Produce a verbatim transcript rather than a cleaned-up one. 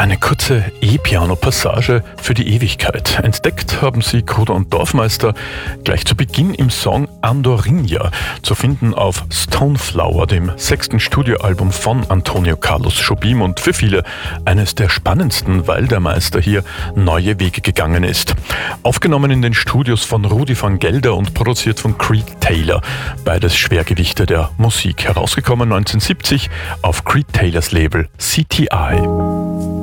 Eine kurze E-Piano-Passage für die Ewigkeit. Entdeckt haben sie Gruder und Dorfmeister gleich zu Beginn im Song Andorinha, zu finden auf Stoneflower, dem sechsten Studioalbum von Antonio Carlos Jobim und für viele eines der spannendsten, weil der Meister hier neue Wege gegangen ist. Aufgenommen in den Studios von Rudi van Gelder und produziert von Creed Taylor. Beides Schwergewichte der Musik. Herausgekommen neunzehnhundertsiebzig auf Creed Taylors Label C T I.